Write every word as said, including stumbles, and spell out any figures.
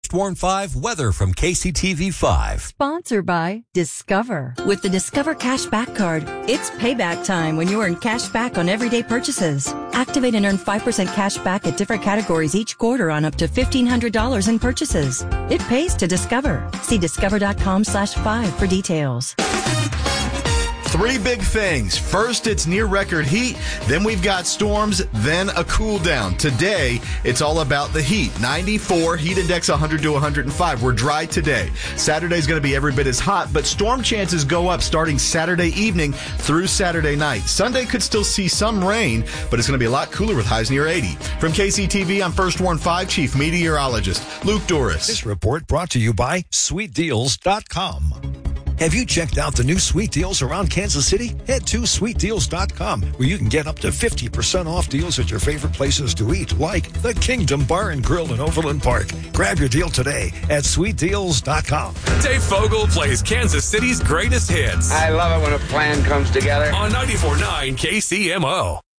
First Warn five weather from K C T V five. Sponsored by Discover. With the Discover Cashback Card, it's payback time when you earn cash back on everyday purchases. Activate and earn five percent cash back at different categories each quarter on up to fifteen hundred dollars in purchases. It pays to Discover. See discover.com slash five for details. Three big things. First, it's near record heat. Then we've got storms, then a cool down. Today, it's all about the heat. ninety-four, heat index one hundred to one hundred five. We're dry today. Saturday's going to be every bit as hot, but storm chances go up starting Saturday evening through Saturday night. Sunday could still see some rain, but it's going to be a lot cooler with highs near eighty. From K C T V, I'm First Warn five Chief Meteorologist Luke Doris. This report brought to you by sweet deals dot com. Have you checked out the new Sweet Deals around Kansas City? Head to sweet deals dot com, where you can get up to fifty percent off deals at your favorite places to eat, like the Kingdom Bar and Grill in Overland Park. Grab your deal today at sweet deals dot com. Dave Fogel plays Kansas City's greatest hits. I love it when a plan comes together. On ninety-four point nine K C M O.